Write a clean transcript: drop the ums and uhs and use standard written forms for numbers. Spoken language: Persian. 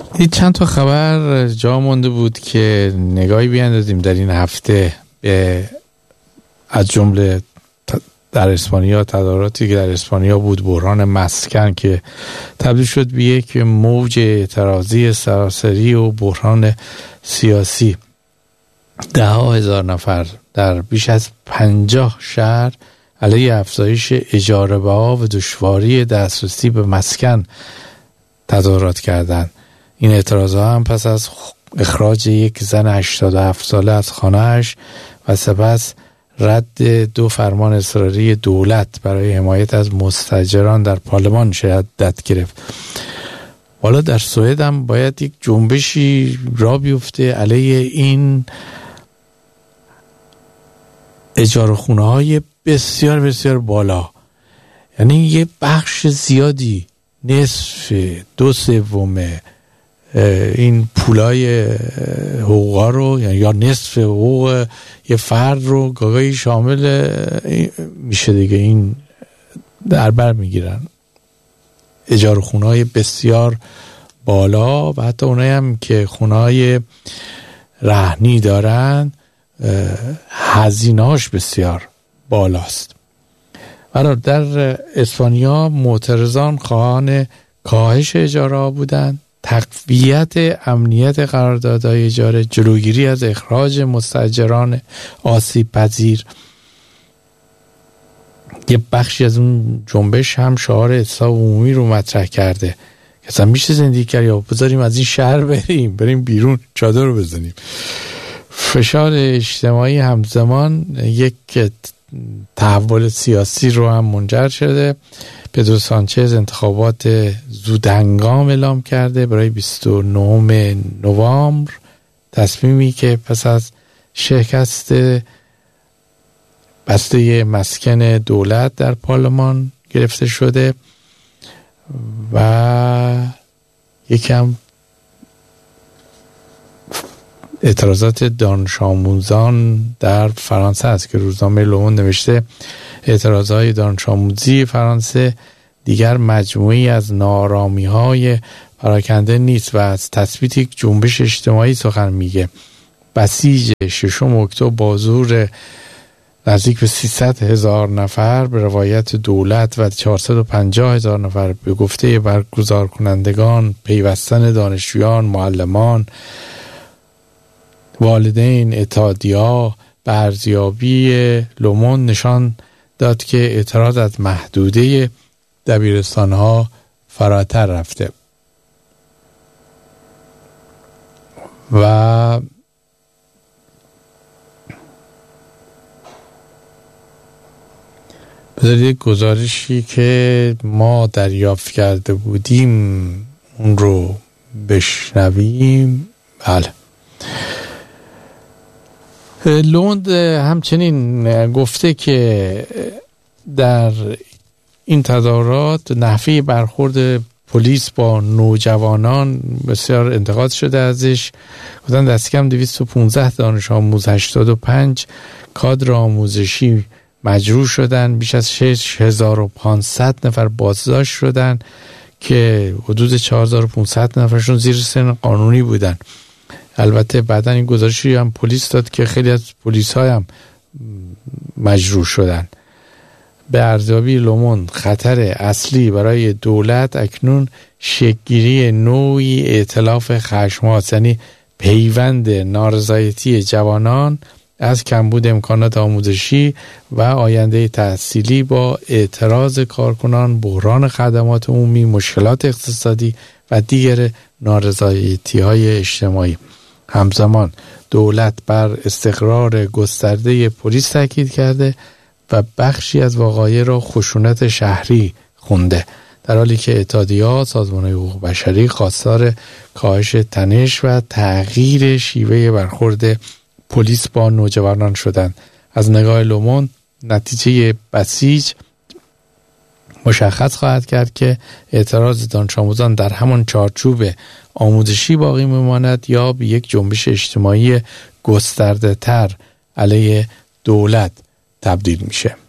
چند تا خبر جا مونده بود که نگاهی بیاندازیم در این هفته به از جمله در اسپانیا، تظاهراتی که در اسپانیا بود، بحران مسکن که تبدیل شد به یک موج اعتراضی سراسری و بحران سیاسی. 10,000 نفر در بیش از 50 شهر علیه افزایش اجاره بها و دشواری دسترسی به مسکن تظاهرات کردند. این اعتراضها هم پس از اخراج یک زن 87 ساله از خانه‌اش و سپس رد 2 فرمان اضطراری دولت برای حمایت از مستاجران در پارلمان شدت گرفت. حالا در سوئد هم باید یک جنبشی را بیفته علیه این اجاره خونه‌های بسیار بسیار بالا. یعنی یه بخش زیادی، نصف 2/3 این پولای حقوقا رو، یا نصف حقوق یه فرد رو گاهی شامل میشه دیگه، این در بر میگیرن. اجاره خونه‌های بسیار بالا و حتی اونایی هم که خونه‌های رهنی دارن هزینه‌اش بسیار بالاست. برای در اسپانیا معترضان خواهان کاهش اجاره بودند، تقویت امنیت قراردادهای اجاره، جلوگیری از اخراج مستاجران آسیب پذیر. یه بخشی از اون جنبش هم شعار اصلاح عمومی رو مطرح کرده که اصلا میشه زندگی کرد یا بذاریم از این شهر بریم بیرون چادر رو بزنیم. فشار اجتماعی همزمان یک تحول سیاسی رو هم منجر شده. پدرو سانچز انتخابات زودهنگام اعلام کرده برای 29 نوامبر، تصمیمی که پس از شکست بسته مسکن دولت در پارلمان گرفته شده و یکم اعتراضات دانش آموزان در فرانسه است که روزنامه لوموند نوشته اعتراضهای دانش آموزی فرانسه دیگر مجموعی از ناآرامی‌های پراکنده نیست و از تثبیت یک جنبش اجتماعی سخن میگه. بسیج 6 اکتبر با حضور نزدیک به 300,000 نفر به روایت دولت و 450,000 نفر به گفته برگزار کنندگان پیوستن دانشجویان، معلمان، والدین، اتحادیه‌ها به ارزیابی لوموند نشان داد که اعتراض از محدوده دبیرستان‌ها فراتر رفته و بذارید یک گزارشی که ما دریافت کرده بودیم اون رو بشنویم. بله، لوند همچنین گفته که در این تظاهرات نحوه برخورد پلیس با نوجوانان بسیار انتقاد شده ازش. گفتن دست کم 215 دانش آموز، 85 کادر آموزشی مجروح شدن، بیش از 6500 نفر بازداشت شدن که حدود 4500 نفرشون زیر سن قانونی بودن. البته بعدن این گزارشی هم پلیس داد که خیلی از پلیس های هم مجروح شدن. به ارزیابی لوموند خطر اصلی برای دولت اکنون شکل‌گیری نوعی ائتلاف خشم هاست، یعنی پیوند نارضایتی جوانان از کمبود امکانات آموزشی و آینده تحصیلی با اعتراض کارکنان، بحران خدمات عمومی، مشکلات اقتصادی و دیگر نارضایتی‌های اجتماعی. همزمان دولت بر استقرار گسترده پلیس تاکید کرده و بخشی از وقایع را خشونت شهری خونده، در حالی که اتحادیه‌ها، سازمان‌های حقوق بشری خواستار کاهش تنش و تغییر شیوه برخورد پلیس با نوجوانان شدند. از نگاه لوموند نتیجه بسیج مشخص خواهد کرد که اعتراض دانش آموزان در همان چارچوب آموزشی باقی میماند یا به یک جنبش اجتماعی گسترده تر علیه دولت تبدیل میشه.